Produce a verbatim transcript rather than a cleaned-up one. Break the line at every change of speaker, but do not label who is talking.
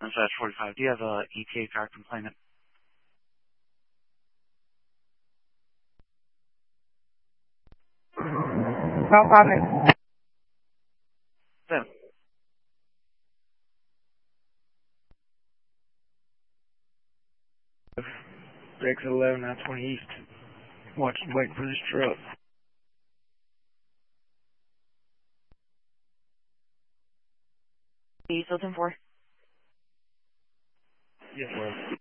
Dispatch forty-five. Do you have a E T A car complainant?
No comment.
Seven.
Exit eleven, nine twenty East. Watching, waiting for this truck.
Are you still ten four?
Yes, ma'am.